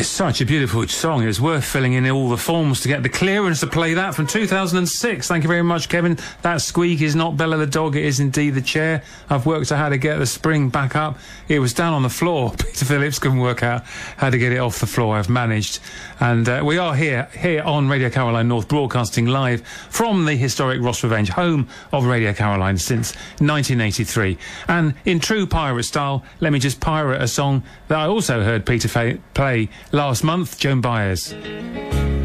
It's such a beautiful song. It was worth filling in all the forms to get the clearance to play that from 2006. Thank you very much, Kevin. That squeak is not Bella the dog, it is indeed the chair. I've worked out how to get the spring back up. It was down on the floor. Peter Phillips couldn't work out how to get it off the floor. I've managed. And we are here on Radio Caroline North, broadcasting live from the historic Ross Revenge, home of Radio Caroline since 1983. And in true pirate style, let me just pirate a song that I also heard Peter play last month, Joan Baez.